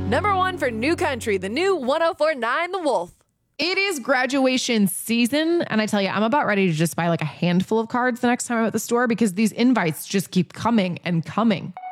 Number 1 for New Country, the new 104.9 The Wolf. It is graduation season. And I tell you, I'm about ready to just buy like a handful of cards the next time I'm at the store because these invites just keep coming and coming.